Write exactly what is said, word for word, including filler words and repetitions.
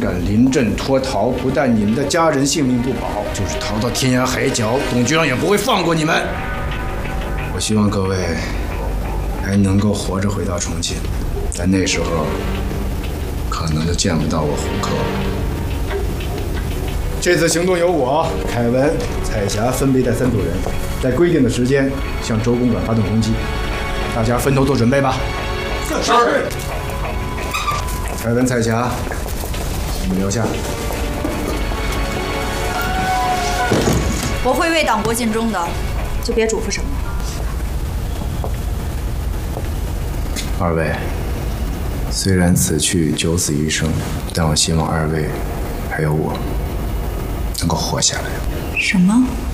敢临阵脱逃，不但你们的家人性命不保，就是逃到天涯海角，董局长也不会放过你们。我希望各位还能够活着回到重庆，但那时候可能就见不到我胡克了。这次行动由我、凯文、彩霞分别带三组人，在规定的时间向周公馆发动攻击。大家分头做准备吧。是。凯文、彩霞，你们留下。 我会为党国尽忠的，就别嘱咐什么。 二位，虽然此去九死一生，但我希望二位还有我能够活下来。 什么？